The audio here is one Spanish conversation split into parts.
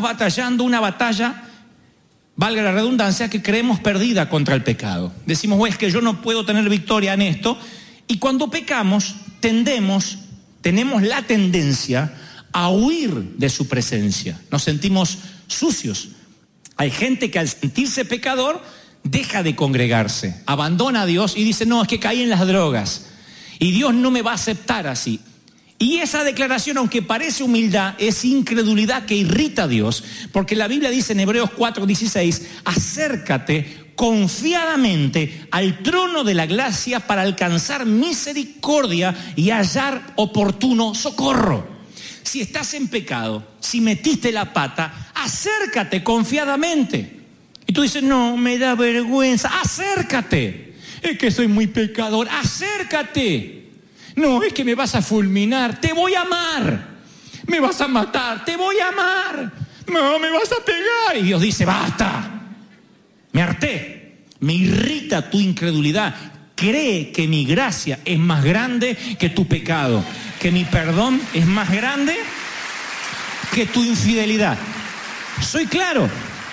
batallando una batalla, valga la redundancia, que creemos perdida contra el pecado. Decimos, es que yo no puedo tener victoria en esto. Y cuando pecamos, tenemos la tendencia a huir de su presencia. Nos sentimos sucios. Hay gente que al sentirse pecador deja de congregarse, abandona a Dios y dice, no, es que caí en las drogas y Dios no me va a aceptar así. Y esa declaración, aunque parece humildad, es incredulidad que irrita a Dios, porque la Biblia dice en Hebreos 4:16, acércate confiadamente al trono de la gracia para alcanzar misericordia y hallar oportuno socorro. Si estás en pecado, si metiste la pata, acércate confiadamente. Y tú dices, no, me da vergüenza. Acércate. Es que soy muy pecador. Acércate. No, es que me vas a fulminar. Te voy a amar. Me vas a matar. Te voy a amar. No, me vas a pegar. Y Dios dice, basta. Me harté. Me irrita tu incredulidad. Cree que mi gracia es más grande que tu pecado. Que mi perdón es más grande que tu infidelidad. Soy claro.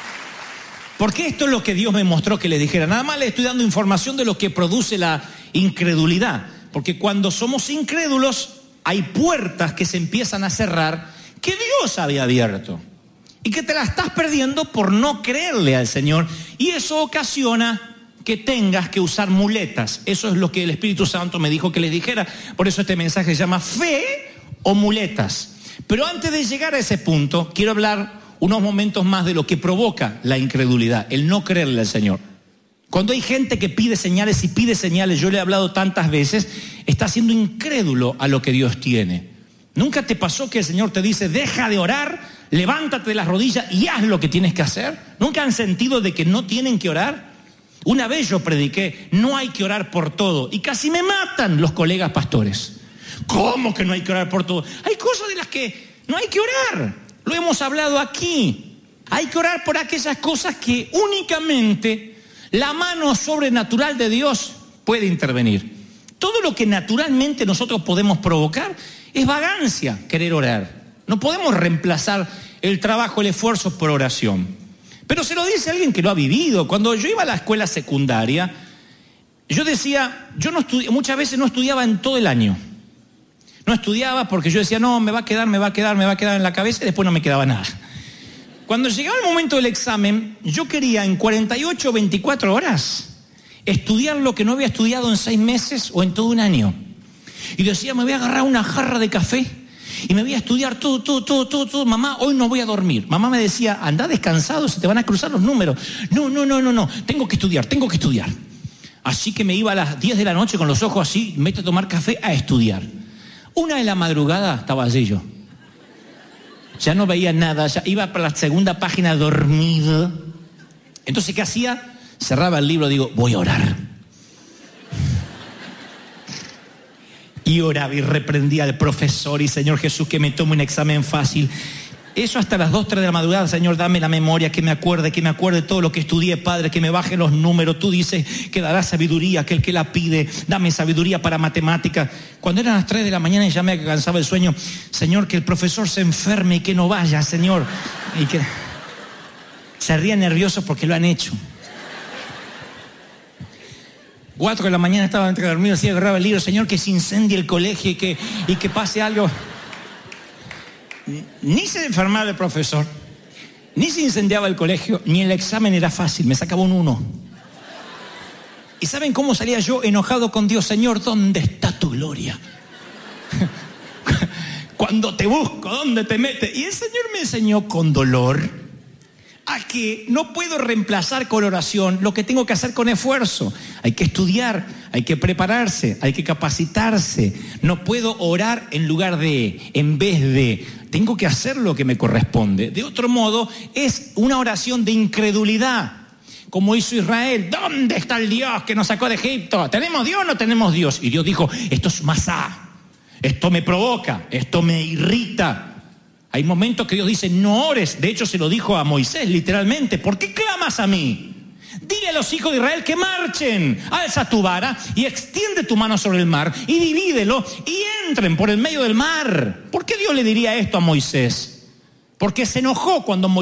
Porque esto es lo que Dios me mostró que le dijera. Nada más le estoy dando información de lo que produce la incredulidad. Porque cuando somos incrédulos, hay puertas que se empiezan a cerrar que Dios había abierto. Y que te la estás perdiendo por no creerle al Señor. Y eso ocasiona que tengas que usar muletas. Eso es lo que el Espíritu Santo me dijo que les dijera. Por eso este mensaje se llama fe o muletas. Pero antes de llegar a ese punto, quiero hablar unos momentos más de lo que provoca la incredulidad, el no creerle al Señor. Cuando hay gente que pide señales y pide señales, yo le he hablado tantas veces, está siendo incrédulo a lo que Dios tiene. ¿Nunca te pasó que el Señor te dice, deja de orar, levántate de las rodillas y haz lo que tienes que hacer? ¿Nunca han sentido de que no tienen que orar? Una vez yo prediqué, no hay que orar por todo, y casi me matan los colegas pastores. ¿Cómo que no hay que orar por todo? Hay cosas de las que no hay que orar. Lo hemos hablado aquí. Hay que orar por aquellas cosas que únicamente la mano sobrenatural de Dios puede intervenir. Todo lo que naturalmente nosotros podemos provocar es vagancia, querer orar. No podemos reemplazar el trabajo, el esfuerzo por oración. Pero se lo dice alguien que lo ha vivido. Cuando yo iba a la escuela secundaria, yo decía, muchas veces no estudiaba en todo el año. No estudiaba porque yo decía, no, me va a quedar en la cabeza y después no me quedaba nada. Cuando llegaba el momento del examen, yo quería en 48 o 24 horas estudiar lo que no había estudiado en 6 meses o en todo un año. Y decía, me voy a agarrar una jarra de café y me voy a estudiar todo. Mamá, hoy no voy a dormir. Mamá me decía, anda descansado, se te van a cruzar los números. No, tengo que estudiar. Así que me iba a las 10 de la noche con los ojos así, me meto a tomar café a estudiar. 1 de la madrugada estaba allí yo. Ya no veía nada, ya iba para la segunda página dormido. Entonces, ¿qué hacía? Cerraba el libro, digo, voy a orar. Y oraba y reprendía al profesor y Señor Jesús, que me tome un examen fácil. Eso hasta las 2, 3 de la madrugada. Señor, dame la memoria, que me acuerde todo lo que estudié, Padre, que me baje los números. Tú dices que darás sabiduría a aquel que la pide. Dame sabiduría para matemáticas. Cuando eran las 3 de la mañana y ya me cansaba el sueño, Señor, que el profesor se enferme y que no vaya, Señor. Y que se rían nerviosos porque lo han hecho. 4 de la mañana estaba entre dormido, así agarraba el libro, Señor, que se incendie el colegio y que pase algo. Ni se enfermaba el profesor, ni se incendiaba el colegio, ni el examen era fácil, me sacaba un 1. ¿Y saben cómo salía yo enojado con Dios? Señor, ¿dónde está tu gloria? Cuando te busco, ¿dónde te metes? Y el Señor me enseñó con dolor a que no puedo reemplazar con oración lo que tengo que hacer con esfuerzo. Hay que estudiar, hay que prepararse, hay que capacitarse. No puedo orar en vez de. Tengo que hacer lo que me corresponde. De otro modo, es una oración de incredulidad. Como hizo Israel, ¿dónde está el Dios que nos sacó de Egipto? ¿Tenemos Dios o no tenemos Dios? Y Dios dijo, esto es masá, esto me provoca, esto me irrita. Hay momentos que Dios dice, no ores. De hecho, se lo dijo a Moisés literalmente. ¿Por qué clamas a mí? Dile a los hijos de Israel que marchen. Alza tu vara y extiende tu mano sobre el mar y divídelo y entren por el medio del mar. ¿Por qué Dios le diría esto a Moisés? Porque se enojó cuando Moisés